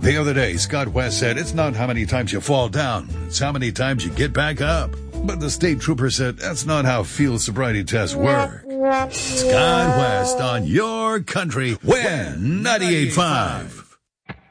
The other day, Scott West said it's not how many times you fall down, it's how many times you get back up. But the state trooper said that's not how field sobriety tests work. Scott West on your country, Win 98.5.